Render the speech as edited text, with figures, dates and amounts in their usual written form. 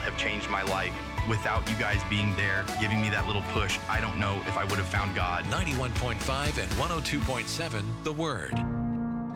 have changed my life. Without you guys being there, giving me that little push, I don't know if I would have found God. 91.5 and 102.7 The Word.